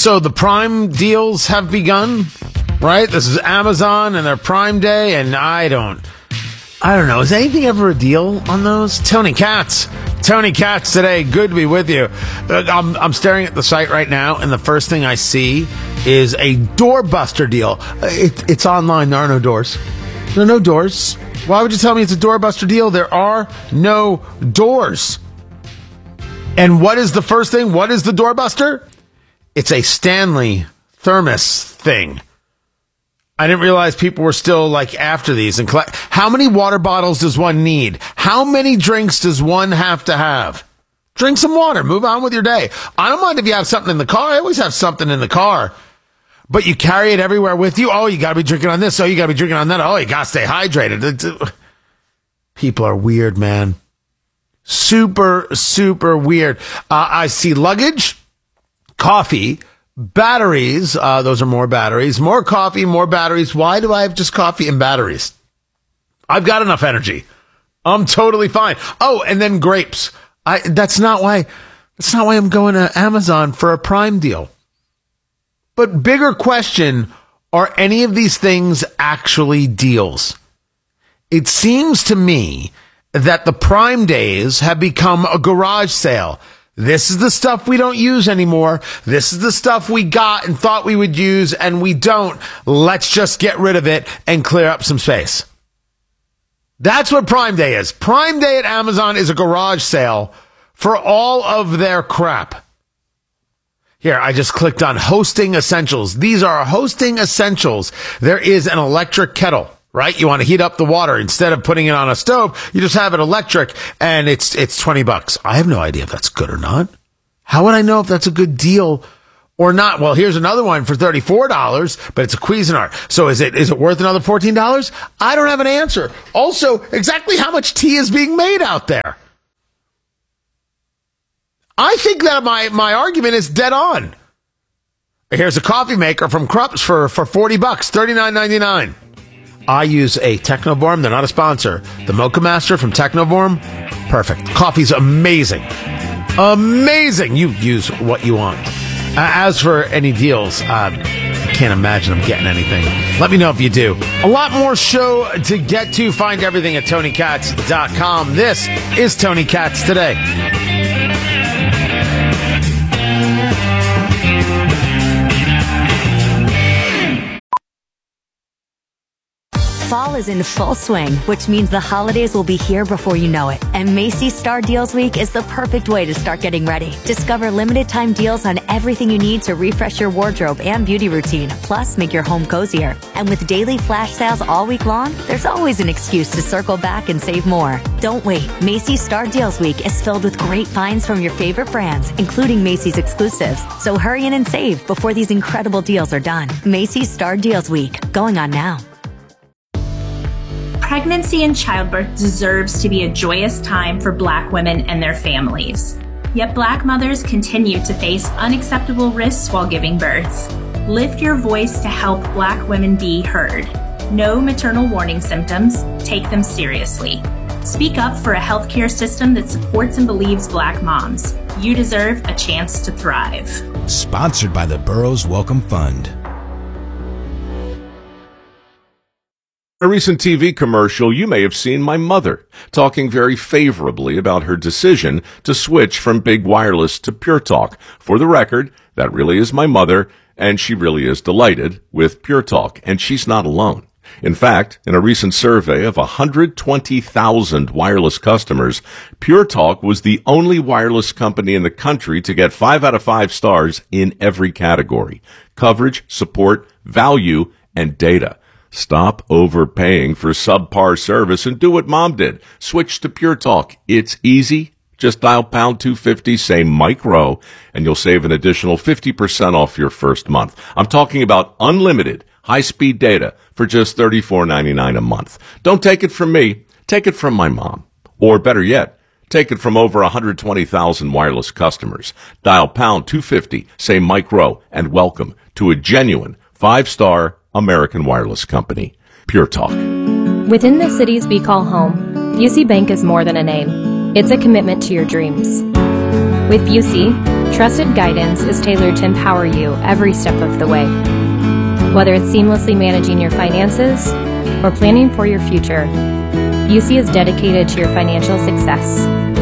So the Prime deals have begun, right? This is Amazon and their Prime Day, and I don't know. Is anything ever a deal on those? Tony Katz today. Good to be with you. I'm staring at the site right now, and the first thing I see is a doorbuster deal. It's online. There are no doors. There are no doors. Why would you tell me it's a doorbuster deal? There are no doors. And what is the first thing? What is the doorbuster? It's a Stanley thermos thing. I didn't realize people were still like after these. And how many water bottles does one need? How many drinks does one have to have? Drink some water. Move on with your day. I don't mind if you have something in the car. I always have something in the car. But you carry it everywhere with you. Oh, you got to be drinking on this. Oh, you got to be drinking on that. Oh, you got to stay hydrated. People are weird, man. Super, super weird. I see luggage, coffee, batteries. Those are more batteries. More coffee, more batteries. Why do I have just coffee and batteries? I've got enough energy. I'm totally fine. Oh, and then grapes. That's not why I'm going to Amazon for a Prime deal. But bigger question, are any of these things actually deals? It seems to me that the Prime days have become a garage sale. This is the stuff we don't use anymore. This is the stuff we got and thought we would use, and we don't. Let's just get rid of it and clear up some space. That's what Prime Day is. Prime Day at Amazon is a garage sale for all of their crap. Here, I just clicked on Hosting Essentials. These are Hosting Essentials. There is an electric kettle, right? You want to heat up the water. Instead of putting it on a stove, you just have it electric, and it's $20. I have no idea if that's good or not. How would I know if that's a good deal or not? Well, here's another one for $34, but it's a Cuisinart. So is it worth another $14? I don't have an answer. Also, exactly how much tea is being made out there? I think that my argument is dead on. Here's a coffee maker from Krups for $40, $39.99. I use a Technovorm. They're not a sponsor. The Mocha Master from Technovorm, perfect. Coffee's amazing. Amazing. You use what you want. As for any deals, I can't imagine I'm getting anything. Let me know if you do. A lot more show to get to. Find everything at TonyKatz.com. This is Tony Katz Today. Fall is in full swing, which means the holidays will be here before you know it. And Macy's Star Deals Week is the perfect way to start getting ready. Discover limited time deals on everything you need to refresh your wardrobe and beauty routine, plus make your home cozier. And with daily flash sales all week long, there's always an excuse to circle back and save more. Don't wait. Macy's Star Deals Week is filled with great finds from your favorite brands, including Macy's exclusives. So hurry in and save before these incredible deals are done. Macy's Star Deals Week, going on now. Pregnancy and childbirth deserves to be a joyous time for Black women and their families. Yet Black mothers continue to face unacceptable risks while giving birth. Lift your voice to help Black women be heard. Know maternal warning symptoms, take them seriously. Speak up for a healthcare system that supports and believes Black moms. You deserve a chance to thrive. Sponsored by the Burroughs Welcome Fund. A recent TV commercial, you may have seen my mother talking very favorably about her decision to switch from Big Wireless to Pure Talk. For the record, that really is my mother, and she really is delighted with Pure Talk, and she's not alone. In fact, in a recent survey of 120,000 wireless customers, Pure Talk was the only wireless company in the country to get 5 out of 5 stars in every category: coverage, support, value, and data. Stop overpaying for subpar service and do what Mom did. Switch to Pure Talk. It's easy. Just dial pound 250, say Mike Rowe, and you'll save an additional 50% off your first month. I'm talking about unlimited high-speed data for just $34.99 a month. Don't take it from me. Take it from my mom. Or better yet, take it from over 120,000 wireless customers. Dial pound 250, say Mike Rowe, and welcome to a genuine 5-star American wireless company, Pure Talk. Within the cities we call home, Busey Bank is more than a name. It's a commitment to your dreams. With Busey, trusted guidance is tailored to empower you every step of the way. Whether it's seamlessly managing your finances or planning for your future, UC is dedicated to your financial success.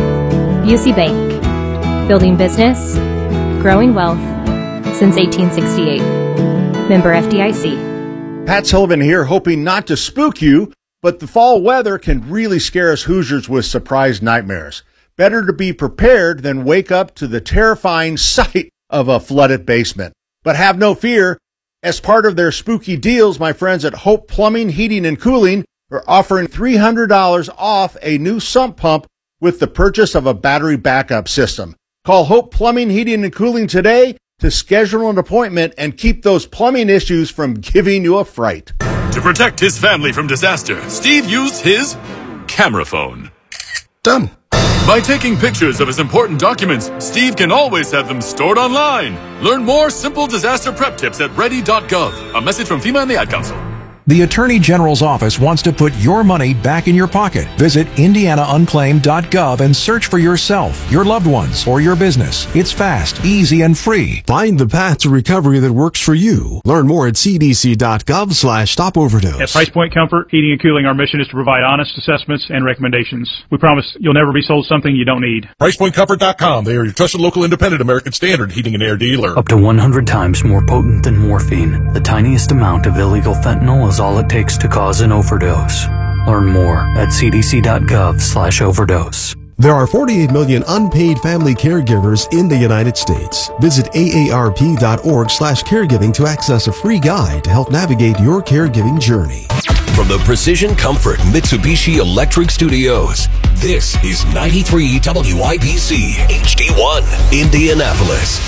UC Bank, building business, growing wealth since 1868. Member FDIC. Pat Sullivan here, hoping not to spook you, but the fall weather can really scare us Hoosiers with surprise nightmares. Better to be prepared than wake up to the terrifying sight of a flooded basement. But have no fear. As part of their spooky deals, my friends at Hope Plumbing, Heating, and Cooling are offering $300 off a new sump pump with the purchase of a battery backup system. Call Hope Plumbing, Heating, and Cooling today to schedule an appointment and keep those plumbing issues from giving you a fright. To protect his family from disaster, Steve used his camera phone. Done. By taking pictures of his important documents, Steve can always have them stored online. Learn more simple disaster prep tips at ready.gov. A message from FEMA and the Ad Council. The Attorney General's office wants to put your money back in your pocket. Visit indianaunclaimed.gov and search for yourself, your loved ones, or your business. It's fast, easy, and free. Find the path to recovery that works for you. Learn more at cdc.gov/stopoverdose. At Price Point Comfort Heating and Cooling, our mission is to provide honest assessments and recommendations. We promise you'll never be sold something you don't need. PricePointComfort.com. They are your trusted local independent American Standard heating and air dealer. Up to 100 times more potent than morphine, the tiniest amount of illegal fentanyl is all it takes to cause an overdose. Learn more at cdc.gov/overdose. There are 48 million unpaid family caregivers in the United States. Visit aarp.org/caregiving to access a free guide to help navigate your caregiving journey. From the Precision Comfort Mitsubishi Electric Studios, this is 93 WIBC HD1, Indianapolis.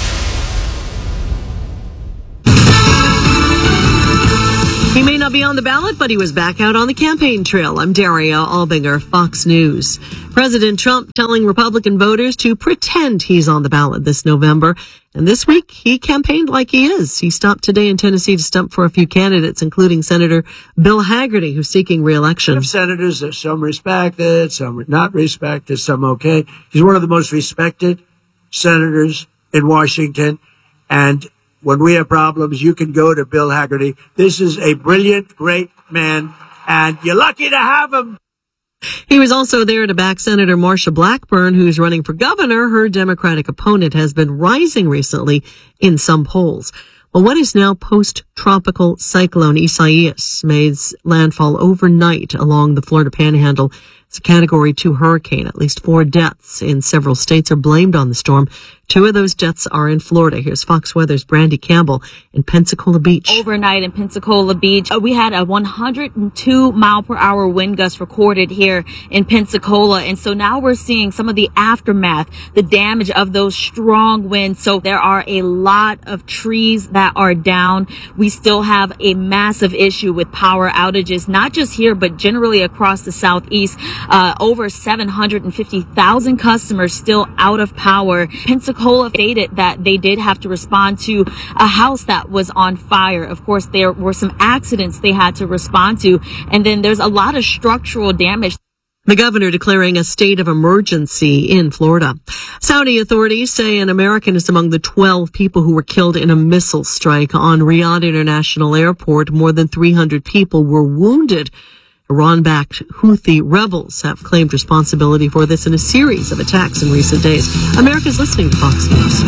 He may not be on the ballot, but he was back out on the campaign trail. I'm Daria Albinger, Fox News. President Trump telling Republican voters to pretend he's on the ballot this November. And this week, he campaigned like he is. He stopped today in Tennessee to stump for a few candidates, including Senator Bill Hagerty, who's seeking re-election. Senators, there's some respected, some not respected, some okay. He's one of the most respected senators in Washington. And when we have problems, you can go to Bill Hagerty. This is a brilliant, great man, and you're lucky to have him. He was also there to back Senator Marsha Blackburn, who's running for governor. Her Democratic opponent has been rising recently in some polls. Well, what is now post-tropical cyclone Isaias made landfall overnight along the Florida Panhandle. It's a Category 2 hurricane. At least 4 deaths in several states are blamed on the storm. 2 of those deaths are in Florida. Here's Fox Weather's Brandy Campbell in Pensacola Beach. Overnight in Pensacola Beach, we had a 102 mile per hour wind gust recorded here in Pensacola. And so now we're seeing some of the aftermath, the damage of those strong winds. So there are a lot of trees that are down. We still have a massive issue with power outages, not just here, but generally across the Southeast. Over 750,000 customers still out of power. Pensacola stated that they did have to respond to a house that was on fire. Of course, there were some accidents they had to respond to. And then there's a lot of structural damage. The governor declaring a state of emergency in Florida. Saudi authorities say an American is among the 12 people who were killed in a missile strike on Riyadh International Airport. More than 300 people were wounded. Iran-backed Houthi rebels have claimed responsibility for this in a series of attacks in recent days. America's listening to Fox News.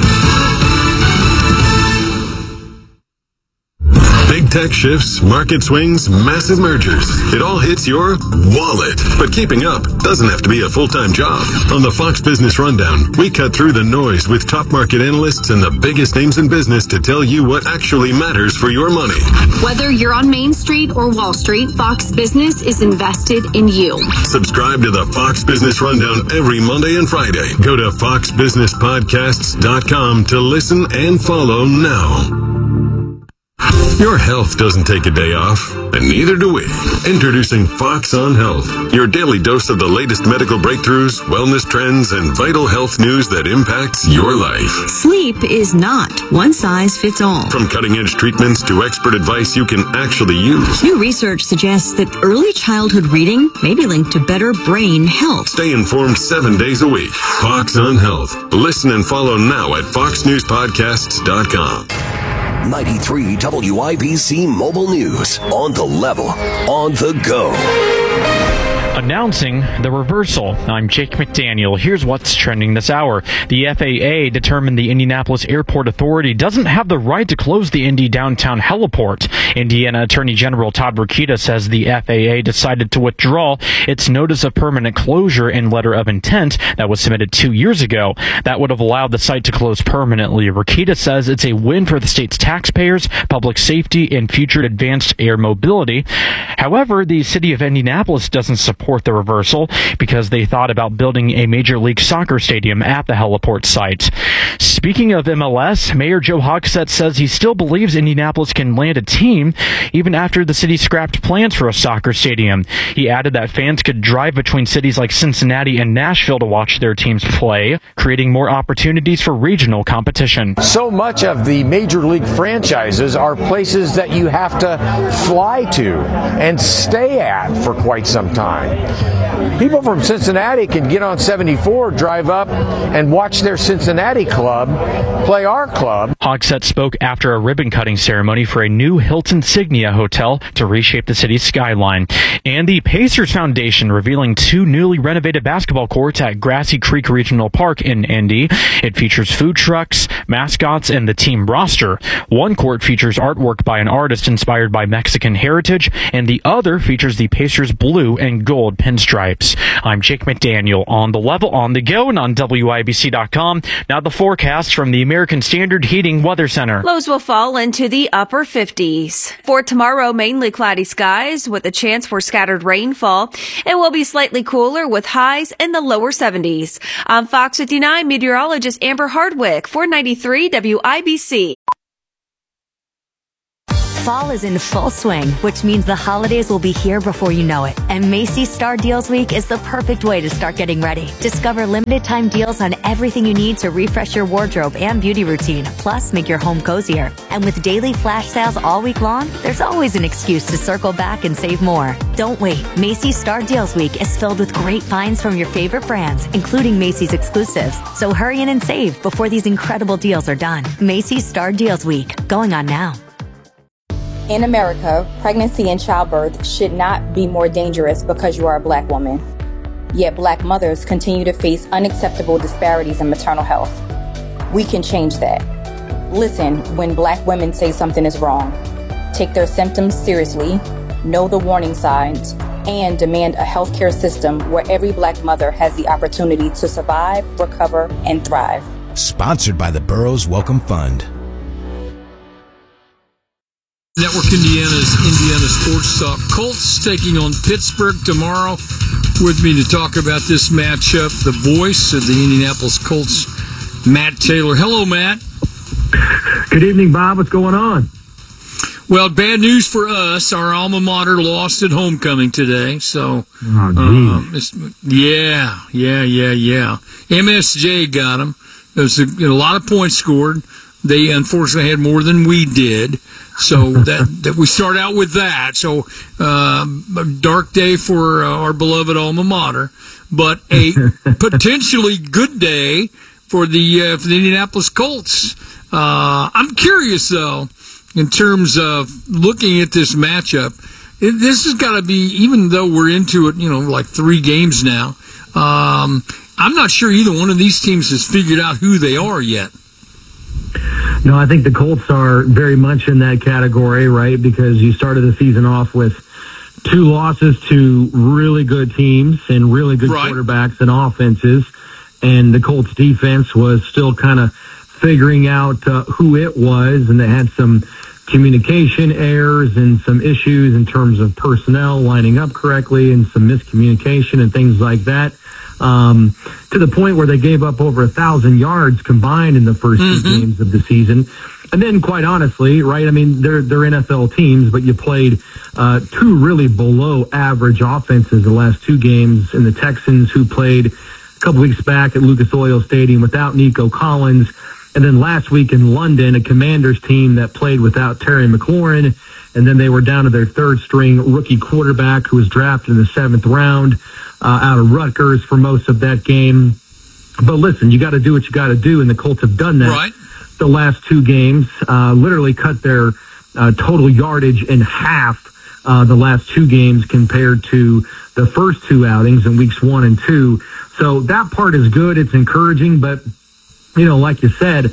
Big tech shifts, market swings, massive mergers. It all hits your wallet. But keeping up doesn't have to be a full-time job. On the Fox Business Rundown, we cut through the noise with top market analysts and the biggest names in business to tell you what actually matters for your money. Whether you're on Main Street or Wall Street, Fox Business is invested in you. Subscribe to the Fox Business Rundown every Monday and Friday. Go to foxbusinesspodcasts.com to listen and follow now. Your health doesn't take a day off, and neither do we. Introducing Fox on Health, your daily dose of the latest medical breakthroughs, wellness trends, and vital health news that impacts your life. Sleep is not one size fits all. From cutting-edge treatments to expert advice you can actually use. New research suggests that early childhood reading may be linked to better brain health. Stay informed 7 days a week. Fox on Health. Listen and follow now at foxnewspodcasts.com. 93 WIBC Mobile News. On the level. On the go. Announcing the reversal. I'm Jake McDaniel. Here's what's trending this hour. The FAA determined the Indianapolis Airport Authority doesn't have the right to close the Indy downtown heliport. Indiana Attorney General Todd Rokita says the FAA decided to withdraw its notice of permanent closure and letter of intent that was submitted 2 years ago. That would have allowed the site to close permanently. Rokita says it's a win for the state's taxpayers, public safety, and future advanced air mobility. However, the city of Indianapolis doesn't support the reversal because they thought about building a Major League Soccer stadium at the heliport site. Speaking of MLS, Mayor Joe Hogsett says he still believes Indianapolis can land a team even after the city scrapped plans for a soccer stadium. He added that fans could drive between cities like Cincinnati and Nashville to watch their teams play, creating more opportunities for regional competition. So much of the Major League franchises are places that you have to fly to and stay at for quite some time. People from Cincinnati can get on 74, drive up, and watch their Cincinnati club play our club. Hogsett spoke after a ribbon-cutting ceremony for a new Hilton Signia hotel to reshape the city's skyline. And the Pacers Foundation revealing 2 newly renovated basketball courts at Grassy Creek Regional Park in Indy. It features food trucks, mascots, and the team roster. One court features artwork by an artist inspired by Mexican heritage, and the other features the Pacers blue and gold pinstripes. I'm Jake McDaniel on the level, on the go, and on WIBC.com. Now the forecast from the American Standard Heating Weather Center. Lows will fall into the upper 50s. For tomorrow, mainly cloudy skies with a chance for scattered rainfall. It will be slightly cooler with highs in the lower 70s. I'm Fox 59 meteorologist Amber Hardwick for 93 WIBC. Fall is in full swing, which means the holidays will be here before you know it. And Macy's Star Deals Week is the perfect way to start getting ready. Discover limited time deals on everything you need to refresh your wardrobe and beauty routine, plus make your home cozier. And with daily flash sales all week long, there's always an excuse to circle back and save more. Don't wait. Macy's Star Deals Week is filled with great finds from your favorite brands, including Macy's exclusives. So hurry in and save before these incredible deals are done. Macy's Star Deals Week, going on now. In America, pregnancy and childbirth should not be more dangerous because you are a Black woman. Yet Black mothers continue to face unacceptable disparities in maternal health. We can change that. Listen when Black women say something is wrong. Take their symptoms seriously, know the warning signs, and demand a healthcare system where every Black mother has the opportunity to survive, recover, and thrive. Sponsored by the Burroughs Welcome Fund. Network Indiana's Indiana Sports Talk. Colts taking on Pittsburgh tomorrow. With me to talk about this matchup, the voice of the Indianapolis Colts, Matt Taylor. Hello, Matt. Good evening, Bob. What's going on? Well, bad news for us. Our alma mater lost at homecoming today. So, yeah. MSJ got them. There's a lot of points scored. They unfortunately had more than we did. So that we start out with that. So a dark day for our beloved alma mater, but a potentially good day for the Indianapolis Colts. I'm curious though, in terms of looking at this matchup. This has got to be, even though we're into it, like 3 games now. I'm not sure either one of these teams has figured out who they are yet. No, I think the Colts are very much in that category, right? Because you started the season off with 2 losses to really good teams and really good quarterbacks and offenses. And the Colts defense was still kind of figuring out who it was. And they had some communication errors and some issues in terms of personnel lining up correctly and some miscommunication and things like that. to the point where they gave up over 1,000 yards combined in the first two games of the season. And then, quite honestly, right, I mean, they're NFL teams, but you played two really below average offenses the last two games in the Texans, who played a couple weeks back at Lucas Oil Stadium without Nico Collins. And then last week in London, a Commanders team that played without Terry McLaurin. And then they were down to their third-string rookie quarterback, who was drafted in the 7th round out of Rutgers for most of that game. But listen, you got to do what you got to do, and the Colts have done that. Right. The last two games, literally cut their total yardage in half the last two games compared to the first two outings in weeks 1 and 2. So that part is good. It's encouraging, but like you said,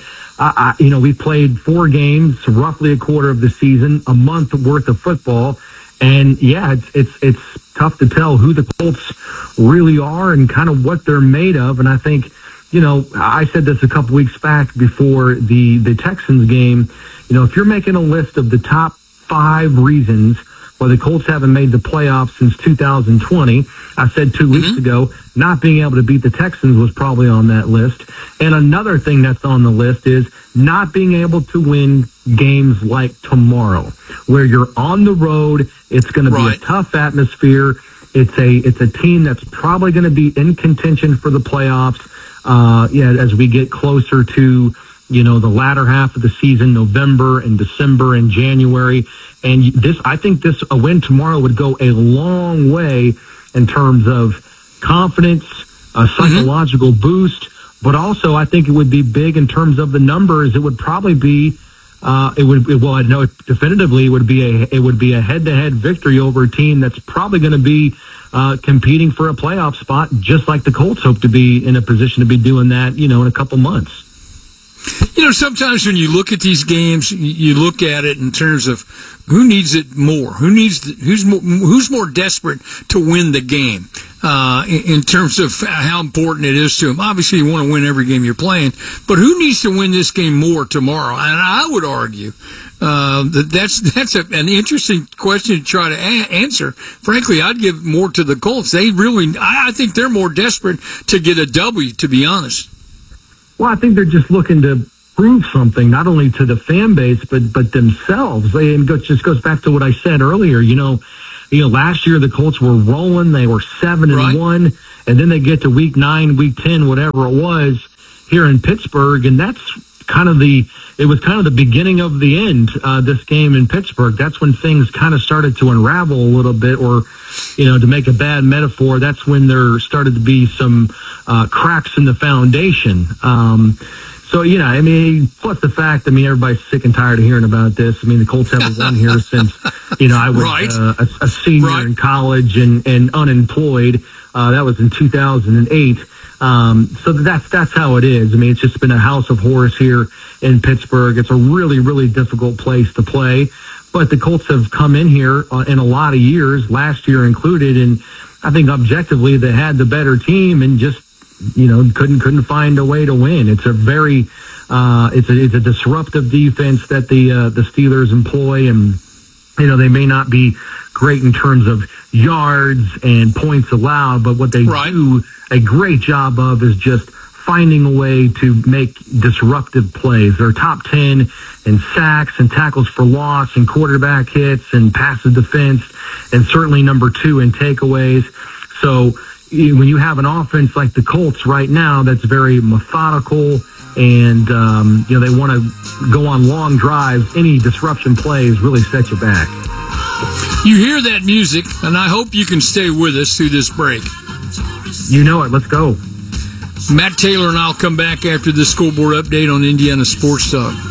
we played 4 games, roughly a quarter of the season, a month worth of football. And yeah, it's tough to tell who the Colts really are and kind of what they're made of. And I think, I said this a couple weeks back before the Texans game. If you're making a list of the top 5 reasons why the Colts haven't made the playoffs since 2020, I said 2 weeks ago, not being able to beat the Texans was probably on that list. And another thing that's on the list is not being able to win games like tomorrow, where you're on the road. It's going to be a tough atmosphere. It's a team that's probably going to be in contention for the playoffs. As we get closer to, the latter half of the season, November and December and January. And I think a win tomorrow would go a long way in terms of confidence, a psychological boost, but also I think it would be big in terms of the numbers. It would probably be, I know definitively it would be a head-to-head victory over a team that's probably going to be competing for a playoff spot, just like the Colts hope to be in a position to be doing that, in a couple months. Sometimes when you look at these games, you look at it in terms of who needs it more, who's more desperate to win the game, in terms of how important it is to them. Obviously, you want to win every game you're playing, but who needs to win this game more tomorrow? And I would argue that's an interesting question to try to answer. Frankly, I'd give more to the Colts. I think they're more desperate to get a W, to be honest. Well, I think they're just looking to prove something, not only to the fan base, but themselves. And it just goes back to what I said earlier. Last year the Colts were rolling. They were 7-1, and then they get to week 9, week 10, whatever it was, here in Pittsburgh, and that's it was kind of the beginning of the end, this game in Pittsburgh. That's when things kind of started to unravel a little bit, or, to make a bad metaphor, that's when there started to be some cracks in the foundation. Plus the fact, everybody's sick and tired of hearing about this. The Colts haven't won here since, I was a senior in college and unemployed. That was in 2008. So that's how it is. It's just been a house of horrors here in Pittsburgh. It's a really, really difficult place to play. But the Colts have come in here in a lot of years, last year included, and I think objectively they had the better team and just, couldn't find a way to win. It's a very, it's a disruptive defense that the Steelers employ, and, they may not be great in terms of yards and points allowed, but what they do a great job of is just finding a way to make disruptive plays. They're top 10 in sacks and tackles for loss and quarterback hits and passive defense, and certainly number 2 in takeaways. So when you have an offense like the Colts right now that's very methodical and they want to go on long drives, any disruption plays really set you back. You hear that music, and I hope you can stay with us through this break. You know it. Let's go. Matt Taylor and I'll come back after the scoreboard update on Indiana Sports Talk.